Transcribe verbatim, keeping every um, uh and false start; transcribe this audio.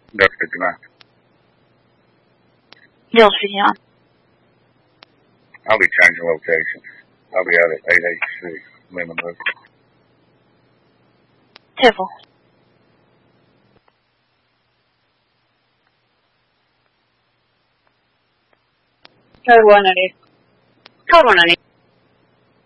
எடுத்துக்கலாம். 六十一啊。 I'll be changing location. I'll be out at eight eighty-six Lemon Road. Careful. Code one ninety. Code one ninety.